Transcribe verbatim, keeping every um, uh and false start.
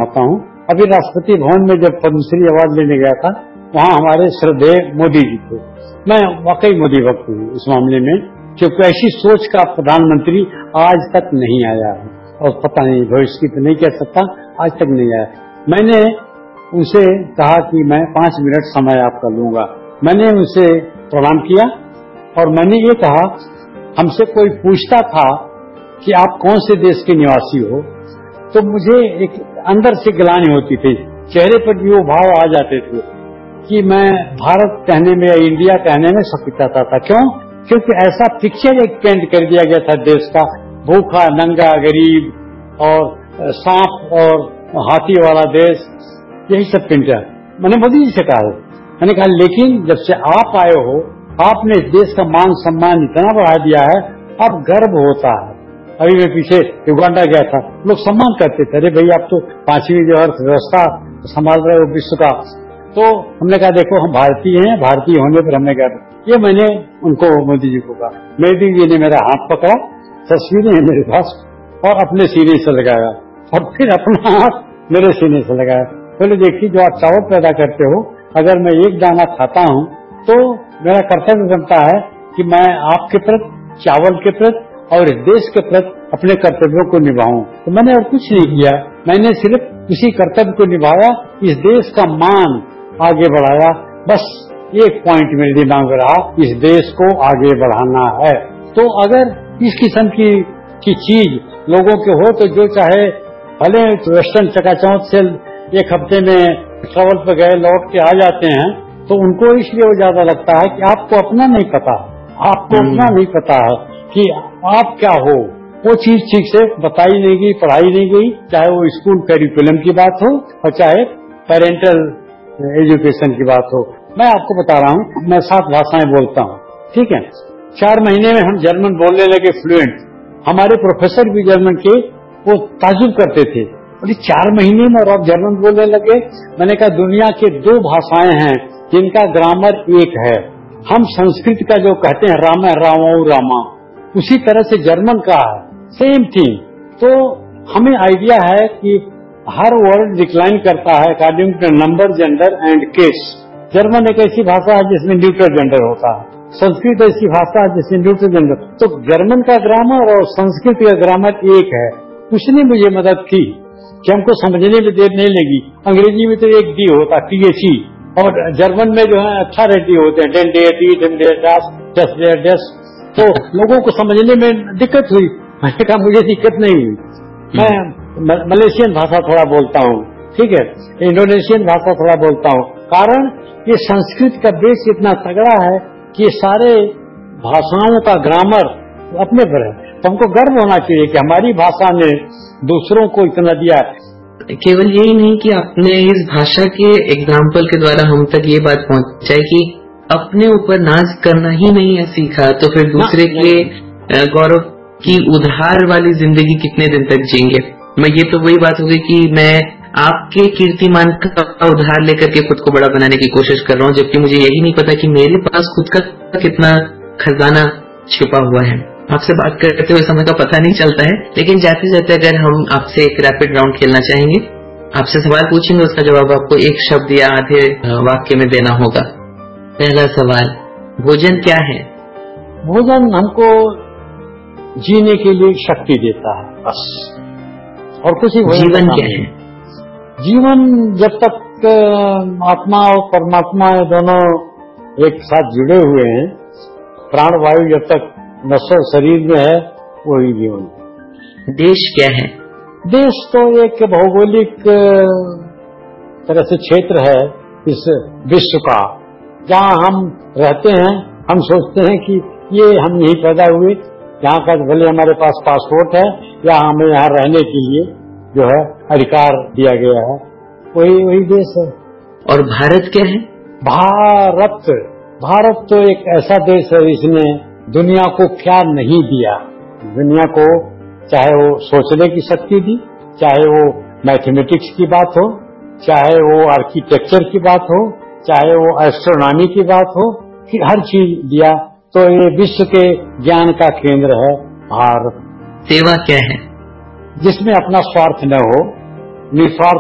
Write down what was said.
आता हूँ। अभी राष्ट्रपति भवन में जब पद्मश्री अवार्ड लेने गया था, वहाँ हमारे श्रद्धेय मोदी जी थे। मैं वाकई मोदी भक्त हूँ इस मामले में, क्योंकि ऐसी सोच का प्रधानमंत्री आज तक नहीं आया है, और पता नहीं भविष्य की तो नहीं कह सकता, आज तक नहीं आया। मैंने उनसे कहा कि मैं पांच मिनट समय आपका लूंगा। मैंने उनसे प्रणाम किया और मैंने ये कहा, हमसे कोई पूछता था कि आप कौन से देश के निवासी हो, तो मुझे एक अंदर से गिलानी होती थी, चेहरे पर भी वो भाव आ जाते थे कि मैं भारत कहने में या इंडिया कहने में सकुचाता था। क्यों? क्योंकि ऐसा पिक्चर एक पेंट कर दिया गया था देश का, भूखा नंगा गरीब और सांप और हाथी वाला देश, यही सब पेंट है। मैंने मोदी जी से कहा है, मैंने कहा लेकिन जब से आप आए हो, आपने इस देश का मान सम्मान इतना बढ़ा दिया है, अब गर्व होता है। अभी मैं पीछे युगांडा गया था, लोग सम्मान करते थे, अरे भाई आप तो पांचवी जो अर्थव्यवस्था संभाल रहे हो विश्व का। तो हमने कहा देखो हम भारतीय हैं, भारतीय होने पर हमने कहा, ये मैंने उनको मोदी जी को कहा। मोदी जी ने मेरा हाथ पकड़ा, तस्वीरें हैं मेरे पास, और अपने सीने से लगाया और फिर अपना हाथ मेरे सीने से लगाया। बोले देखिए जो आप चावल पैदा करते हो, अगर मैं एक दाना खाता हूँ तो मेरा कर्तव्य बनता है कि मैं आपके प्रति, चावल के प्रति और इस देश के प्रति अपने कर्तव्यों को निभाऊं। तो मैंने और कुछ नहीं किया, मैंने सिर्फ उसी कर्तव्य को निभाया, इस देश का मान आगे बढ़ाया। बस एक पॉइंट मेरे दिमाग में रहा, इस देश को आगे बढ़ाना है। तो अगर इस किस्म की, की चीज लोगों के हो तो जो चाहे भले वेस्टर्न चकाचौंध से एक हफ्ते में ट्रैवल पर गए लौट के आ जाते हैं, तो उनको इसलिए वो ज्यादा लगता है कि आपको अपना नहीं पता, आपको अपना नहीं पता है कि आप क्या हो। वो चीज ठीक से बताई नहीं गई, पढ़ाई नहीं गई, चाहे वो स्कूल करिकुलम की बात हो और चाहे पेरेंटल एजुकेशन की बात हो। मैं आपको बता रहा हूँ, मैं सात भाषाएं बोलता हूँ, ठीक है। चार महीने में हम जर्मन बोलने लगे फ्लुएंट। हमारे प्रोफेसर भी जर्मन के, वो ताजुब करते थे, बोले चार महीने में और आप जर्मन बोलने लगे। मैंने कहा दुनिया के दो भाषाएं हैं जिनका ग्रामर एक है। हम संस्कृत का जो कहते हैं राम रामो रामा, उसी तरह से जर्मन का है, सेम थिंग। तो हमें आइडिया है कि हर वर्ड डिक्लाइन करता है according to number, gender and case. German एक ऐसी भाषा है जिसमें न्यूट्रल जेंडर होता है, संस्कृत ऐसी भाषा है जिसमें न्यूट्रल जेंडर। तो जर्मन का ग्रामर और संस्कृत का ग्रामर एक है। उसने मुझे मदद की कि हमको समझने में देर नहीं लगी। अंग्रेजी में तो एक डी होता टी एच ई, और जर्मन में जो है अठारह डी होते हैं, Dane day D Dane day डस डस डे डस। तो लोगों को समझने में दिक्कत हुई। मैंने कहा मुझे दिक्कत नहीं हुई, मैं मलेशियन भाषा थोड़ा बोलता हूँ, ठीक है, इंडोनेशियन भाषा थोड़ा बोलता हूँ। कारण ये संस्कृत का बेस इतना तगड़ा है कि ये सारे भाषाओं का ग्रामर अपने पर है। तो हमको गर्व होना चाहिए कि हमारी भाषा ने दूसरों को इतना दिया है। केवल यही नहीं कि आपने इस भाषा के एग्जाम्पल के द्वारा हम तक ये बात पहुंचाई कि अपने ऊपर नाज करना ही नहीं है सीखा, तो फिर दूसरे के गौरव की उधार वाली जिंदगी कितने दिन तक जिएंगे। मैं ये तो वही बात हो गई कि मैं आपके कीर्तिमान का उधार लेकर के खुद को बड़ा बनाने की कोशिश कर रहा हूँ, जबकि मुझे यही नहीं पता कि मेरे पास खुद का कितना खजाना छिपा हुआ है। आपसे बात करते हुए समय का पता नहीं चलता है, लेकिन जाते जाते अगर हम आपसे एक रैपिड राउंड खेलना चाहेंगे, आपसे सवाल पूछेंगे, उसका जवाब आपको एक शब्द या आधे वाक्य में देना होगा। पहला सवाल, भोजन क्या है? भोजन हमको जीने के लिए शक्ति देता है, बस, और कुछ ही। जीवन क्या है? जीवन जब तक आत्मा और परमात्मा दोनों एक साथ जुड़े हुए हैं, प्राणवायु जब तक नश्वर शरीर में है, वही जीवन। देश क्या है? देश तो एक भौगोलिक तरह से क्षेत्र है इस विश्व का, जहाँ हम रहते हैं। हम सोचते हैं कि ये हम यहीं पैदा हुए, यहाँ का भले हमारे पास पासपोर्ट है या हमें यहाँ रहने के लिए जो है अधिकार दिया गया है, वही वही देश है। और भारत क्या है? भारत भारत तो एक ऐसा देश है जिसने दुनिया को क्या नहीं दिया। दुनिया को चाहे वो सोचने की शक्ति दी, चाहे वो मैथमेटिक्स की बात हो, चाहे वो आर्किटेक्चर की बात हो, चाहे वो एस्ट्रोनॉमी की बात हो, कि हर चीज दिया। तो ये विश्व के ज्ञान का केंद्र है भारत। सेवा क्या है? जिसमें अपना स्वार्थ न हो, निस्वार्थ